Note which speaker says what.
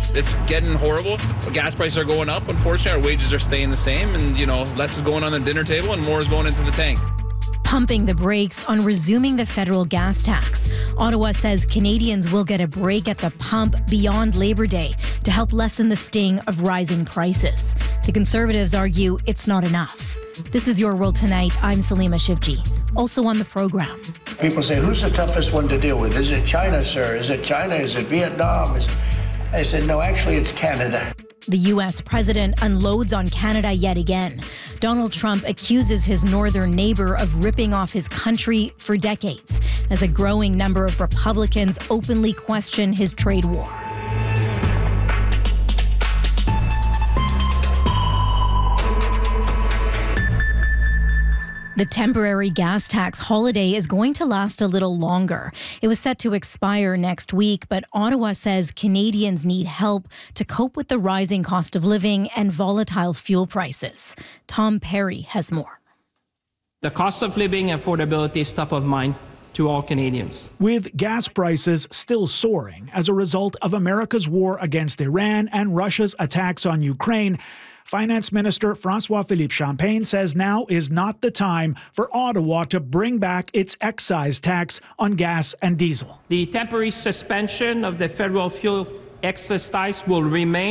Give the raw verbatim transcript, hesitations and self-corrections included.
Speaker 1: it's getting horrible. Gas prices are going up. Unfortunately, our wages are staying the same, and you know, less is going on the dinner table and more is going into the tank.
Speaker 2: Pumping the brakes on resuming the federal gas tax. Ottawa says Canadians will get a break at the pump beyond Labor Day to help lessen the sting of rising prices. The Conservatives argue it's not enough. This is Your World Tonight. I'm Salima Shivji. Also on the program.
Speaker 3: People say, who's the toughest one to deal with? Is it China, sir? Is it China? Is it Vietnam? Is... I said, no, actually, it's Canada.
Speaker 2: The U S president unloads on Canada yet again. Donald Trump accuses his northern neighbor of ripping off his country for decades, as a growing number of Republicans openly question his trade war. The temporary gas tax holiday is going to last a little longer. It was set to expire next week, but Ottawa says Canadians need help to cope with the rising cost of living and volatile fuel prices. Tom Perry has more.
Speaker 4: The cost of living and affordability is top of mind to all Canadians.
Speaker 5: With gas prices still soaring as a result of America's war against Iran and Russia's attacks on Ukraine, Finance Minister François-Philippe Champagne says now is not the time for Ottawa to bring back its excise tax on gas and diesel.
Speaker 4: The temporary suspension of the federal fuel excise tax will remain